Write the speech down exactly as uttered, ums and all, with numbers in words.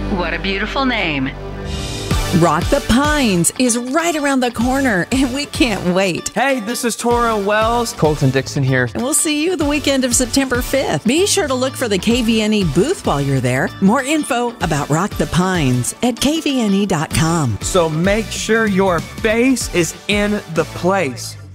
What a beautiful name. Rock the Pines is right around the corner, and we can't wait. Hey, this is Tora Wells. Colton Dixon here. And we'll see you the weekend of September fifth. Be sure to look for the K V N E booth while you're there. More info about Rock the Pines at K V N E dot com. So make sure your face is in the place.